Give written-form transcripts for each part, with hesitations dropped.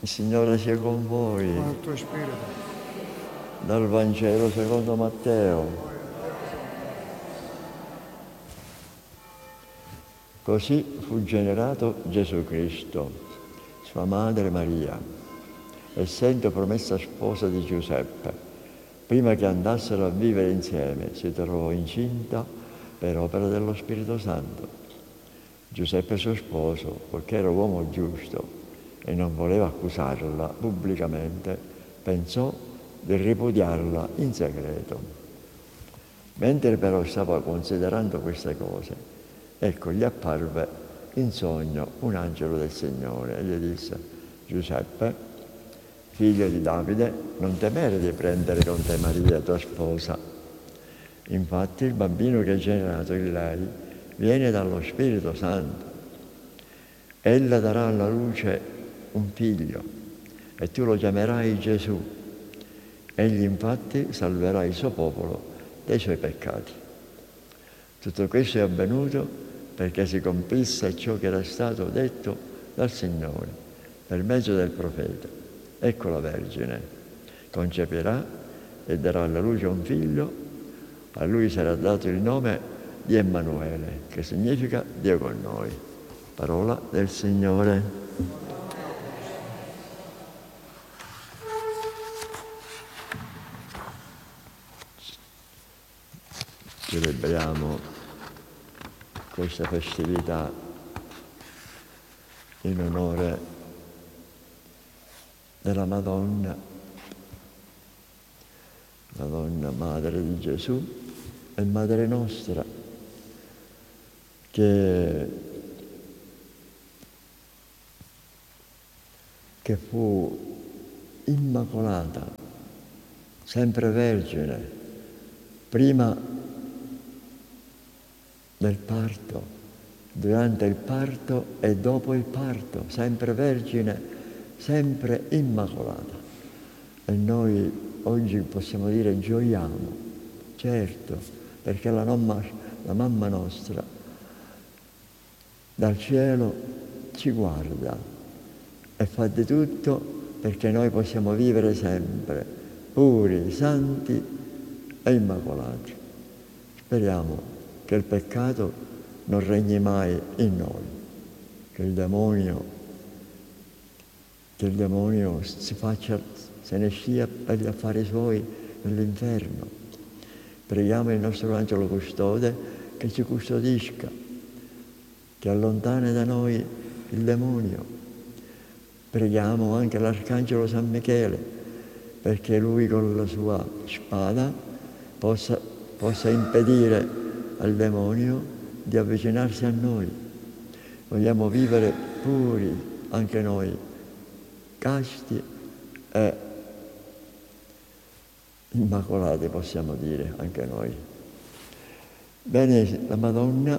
Il Signore sia con voi. Con il tuo spirito. Dal Vangelo secondo Matteo. Così fu generato Gesù Cristo, sua madre Maria, essendo promessa sposa di Giuseppe. Prima che andassero a vivere insieme, si trovò incinta per opera dello Spirito Santo. Giuseppe, suo sposo, poiché era uomo giusto e non voleva accusarla pubblicamente, pensò di ripudiarla in segreto. Mentre però stava considerando queste cose, ecco, gli apparve in sogno un angelo del Signore e gli disse: Giuseppe, figlio di Davide, non temere di prendere con te Maria, tua sposa. Infatti il bambino che è generato in lei viene dallo Spirito Santo. Ella darà alla luce un figlio e tu lo chiamerai Gesù. Egli infatti salverà il suo popolo dai suoi peccati. Tutto questo è avvenuto perché si compisse ciò che era stato detto dal Signore per mezzo del profeta. Ecco, la Vergine concepirà e darà alla luce un figlio, a lui sarà dato il nome di Emanuele, che significa Dio con noi. Parola del Signore. Celebriamo questa festività in onore della Madonna, Madre di Gesù e Madre nostra, che fu immacolata, sempre vergine, prima del parto, durante il parto e dopo il parto, sempre vergine, sempre immacolata. E noi oggi possiamo dire gioiamo, certo, perché la mamma nostra dal cielo ci guarda e fa di tutto perché noi possiamo vivere sempre puri, santi e immacolati. Speriamo che il peccato non regni mai in noi, che il demonio se ne scia per gli affari suoi nell'inferno. Preghiamo il nostro angelo custode che ci custodisca, che allontani da noi il demonio. Preghiamo anche l'arcangelo San Michele perché lui con la sua spada possa impedire al demonio di avvicinarsi a noi. Vogliamo vivere puri anche noi, casti e immacolati, possiamo dire anche noi. Bene, la Madonna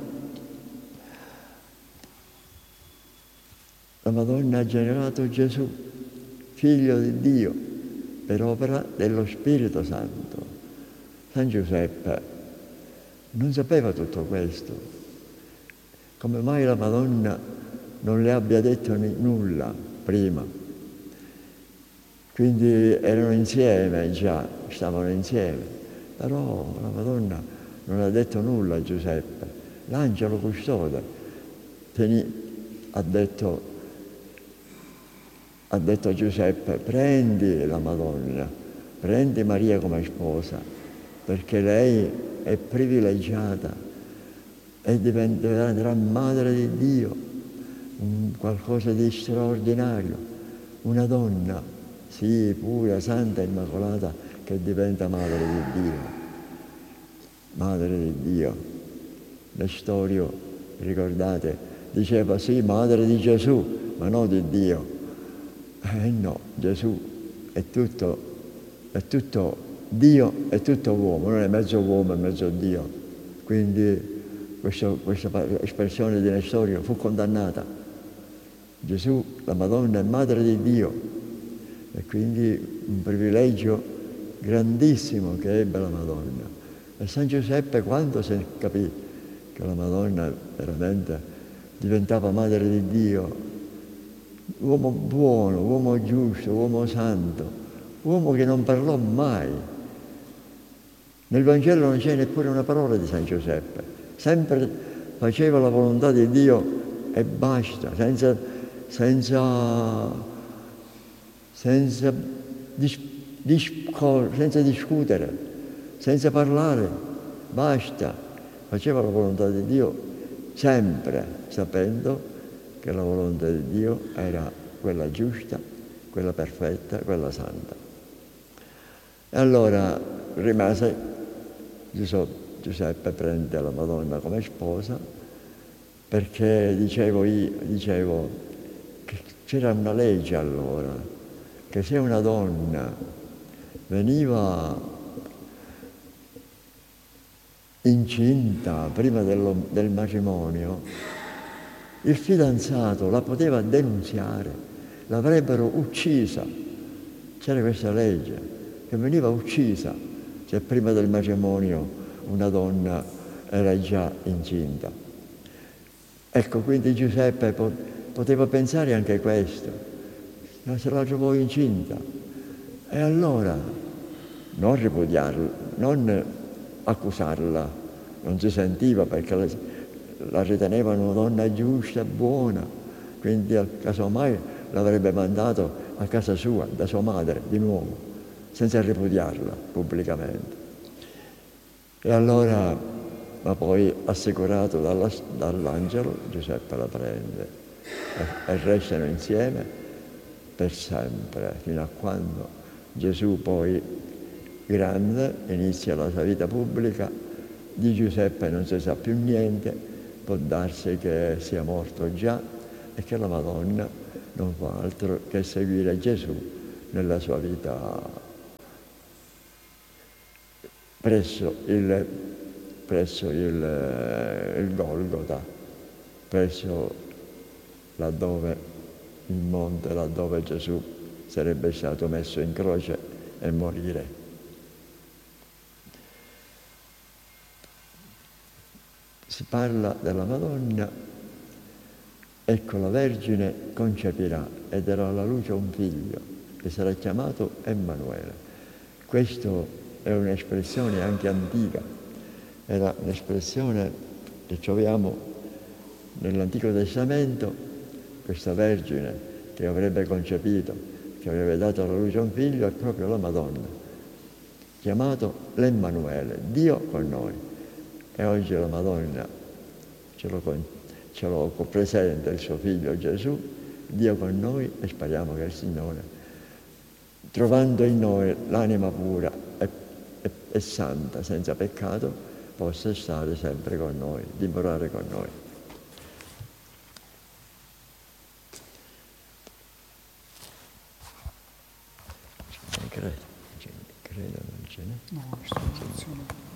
ha generato Gesù, figlio di Dio, per opera dello Spirito Santo. San Giuseppe non sapeva tutto questo. Come mai la Madonna non le abbia detto nulla prima? Quindi erano insieme già, stavano insieme. Però la Madonna non ha detto nulla a Giuseppe. L'angelo custode ha detto a Giuseppe: prendi la Madonna, prendi Maria come sposa, perché lei è privilegiata e diventerà madre di Dio, qualcosa di straordinario, una donna, sì, pura, santa e immacolata, che diventa madre di Dio. Madre di Dio. Nestorio, ricordate, diceva sì, madre di Gesù, ma non di Dio. No, Gesù è tutto Dio, è tutto uomo, non è mezzo uomo e mezzo Dio. Quindi questa espressione di Nestorio fu condannata. Gesù, la Madonna, è madre di Dio e quindi un privilegio grandissimo che ebbe la Madonna. E San Giuseppe, quando si capì che la Madonna veramente diventava madre di Dio, uomo buono, uomo giusto, uomo santo, uomo che non parlò mai. Nel Vangelo non c'è neppure una parola di San Giuseppe, sempre faceva la volontà di Dio e basta, senza discutere, senza parlare, basta. Faceva la volontà di Dio sempre sapendo che la volontà di Dio era quella giusta, quella perfetta, quella santa. E allora rimase, Giuseppe prende la Madonna come sposa, perché dicevo che c'era una legge allora, che se una donna veniva incinta prima del matrimonio, il fidanzato la poteva denunziare, l'avrebbero uccisa. C'era questa legge, che veniva uccisa se prima del matrimonio una donna era già incinta. Ecco, quindi Giuseppe poteva pensare anche questo, se la trovò incinta. E allora non ripudiarla, non accusarla, non si sentiva perché la ritenevano una donna giusta e buona, quindi casomai l'avrebbe mandato a casa sua, da sua madre, di nuovo, senza ripudiarla pubblicamente. E allora, ma poi assicurato dall'angelo, Giuseppe la prende e restano insieme per sempre, fino a quando Gesù poi, grande, inizia la sua vita pubblica. Di Giuseppe non si sa più niente, può darsi che sia morto già e che la Madonna non fa altro che seguire Gesù nella sua vita presso il Golgota, presso il monte laddove Gesù sarebbe stato messo in croce e morire. Si parla della Madonna, ecco la Vergine concepirà e darà alla luce un figlio che sarà chiamato Emanuele. Questo è un'espressione anche antica, era un'espressione che troviamo nell'Antico Testamento, questa Vergine che avrebbe concepito, che avrebbe dato alla luce un figlio, è proprio la Madonna, chiamato l'Emmanuele, Dio con noi. E oggi la Madonna ce lo presenta il suo figlio Gesù, Dio con noi, e speriamo che il Signore, trovando in noi l'anima pura e santa, senza peccato, possa stare sempre con noi, dimorare con noi. Credo non ce n'è. No,